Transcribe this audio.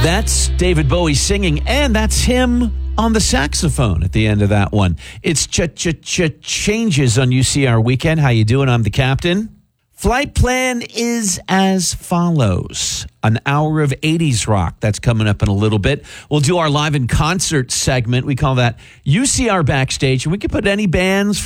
That's David Bowie singing, and that's him on the saxophone at the end of that one. It's Changes on UCR Weekend. How you doing? I'm the captain. Flight plan is as follows. An hour of 80s rock. That's coming up in a little bit. We'll do our live in concert segment. We call that UCR Backstage. And we can put any bands